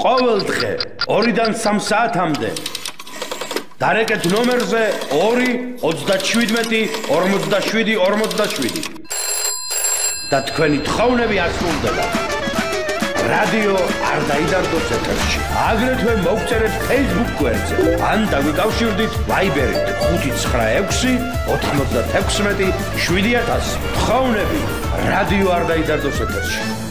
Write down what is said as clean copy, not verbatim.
ყოველ დღე 2-დან 3 საათამდე დარეკეთ ნომერზე 2 37 47 47 და თქვენი თხოვნები ასრულდება რადიო არ დაიდარდოს ეთერში. აგრეთვე მოგწერეთ Facebook გვერდზე ან დაგვიკავშირდით Viber-ით 596 96 7000. თხოვნები რადიო არ დაიდარდოს ეთერში.